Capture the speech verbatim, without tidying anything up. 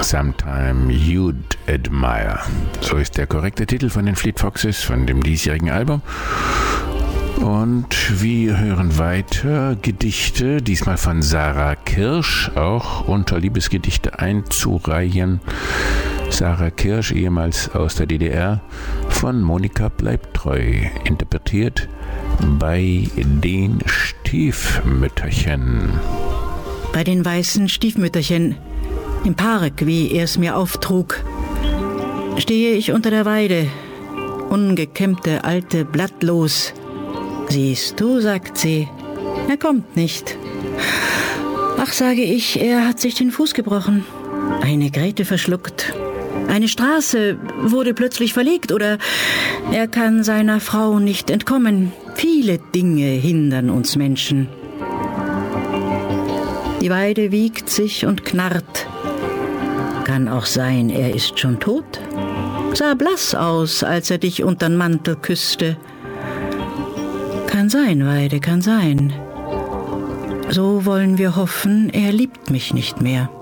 Sometime You'd Admire. So ist der korrekte Titel von den Fleet Foxes, von dem diesjährigen Album. Und wir hören weiter Gedichte, diesmal von Sarah Kirsch, auch unter Liebesgedichte einzureihen. Sarah Kirsch, ehemals aus der D D R, von Monika bleibt treu, interpretiert bei den Stiefmütterchen. Bei den weißen Stiefmütterchen, im Park, wie er es mir auftrug, stehe ich unter der Weide, ungekämmte alte blattlos. Siehst du, sagt sie, er kommt nicht. Ach, sage ich, er hat sich den Fuß gebrochen, eine Grete verschluckt. Eine Straße wurde plötzlich verlegt oder er kann seiner Frau nicht entkommen. Viele Dinge hindern uns Menschen. Die Weide wiegt sich und knarrt. Kann auch sein, er ist schon tot. Sah blass aus, als er dich untern Mantel küsste. Kann sein, Weide, kann sein. So wollen wir hoffen, er liebt mich nicht mehr.